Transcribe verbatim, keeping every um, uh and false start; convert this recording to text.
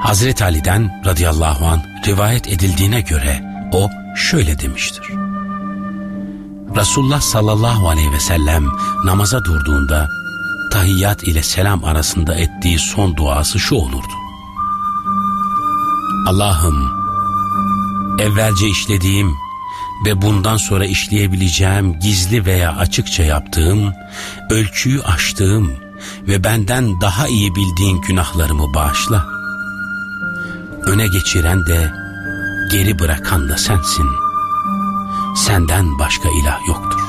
Hazreti Ali'den radıyallahu anh rivayet edildiğine göre o şöyle demiştir. Resulullah sallallahu aleyhi ve sellem namaza durduğunda tahiyyat ile selam arasında ettiği son duası şu olurdu. Allah'ım, evvelce işlediğim ve bundan sonra işleyebileceğim gizli veya açıkça yaptığım, ölçüyü aştığım ve benden daha iyi bildiğin günahlarımı bağışla. Öne geçiren de geri bırakan da sensin. Senden başka ilah yoktur.